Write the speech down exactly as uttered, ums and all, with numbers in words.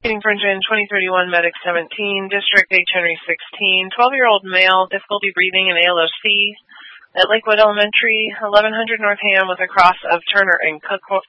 Meeting for engine twenty thirty-one, Medic seventeen, District H. Henry sixteen, twelve-year-old male, difficulty breathing and A L O C at Lakewood Elementary, eleven hundred North Ham with a cross of Turner and Cook